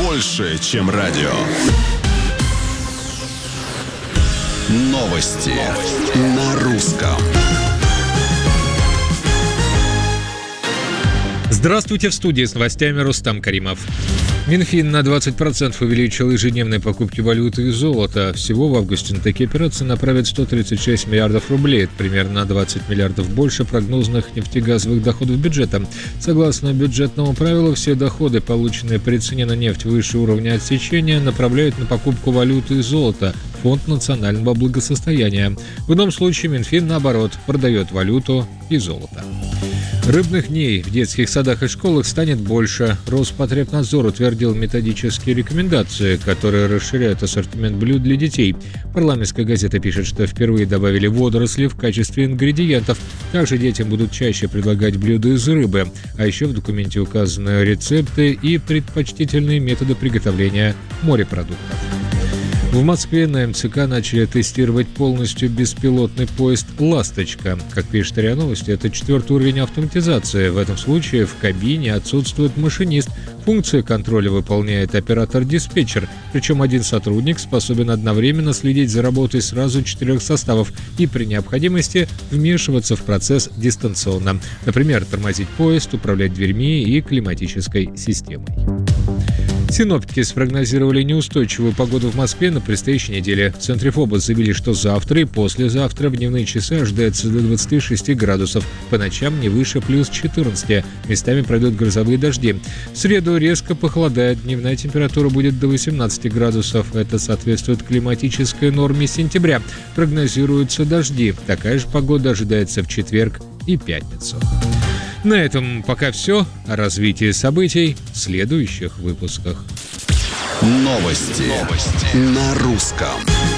больше, чем радио. Новости на русском. Здравствуйте, в студии с новостями Рустам Каримов. Минфин на 20% увеличил ежедневные покупки валюты и золота. Всего в августе на такие операции направят 136 миллиардов рублей. Это примерно на 20 миллиардов больше прогнозных нефтегазовых доходов бюджета. Согласно бюджетному правилу, все доходы, полученные при цене на нефть выше уровня отсечения, направляют на покупку валюты и золота в Фонд национального благосостояния. В ином случае Минфин, наоборот, продает валюту и золото. Рыбных дней в детских садах и школах станет больше. Роспотребнадзор утвердил методические рекомендации, которые расширяют ассортимент блюд для детей. Парламентская газета пишет, что впервые добавили водоросли в качестве ингредиентов. Также детям будут чаще предлагать блюда из рыбы. А еще в документе указаны рецепты и предпочтительные методы приготовления морепродуктов. В Москве на МЦК начали тестировать полностью беспилотный поезд «Ласточка». Как пишет РИА Новости, это 4-й уровень автоматизации. В этом случае в кабине отсутствует машинист. Функцию контроля выполняет оператор-диспетчер. Причем один сотрудник способен одновременно следить за работой сразу 4 составов и при необходимости вмешиваться в процесс дистанционно. Например, тормозить поезд, управлять дверьми и климатической системой. Синоптики спрогнозировали неустойчивую погоду в Москве на предстоящей неделе. В Центре ФОБОС заявили, что завтра и послезавтра в дневные часы ожидается до 26 градусов. По ночам не выше плюс 14. Местами пройдут грозовые дожди. В среду резко похолодает. Дневная температура будет до 18 градусов. Это соответствует климатической норме сентября. Прогнозируются дожди. Такая же погода ожидается в четверг и пятницу. На этом пока все. О развитии событий в следующих выпусках. Новости на русском.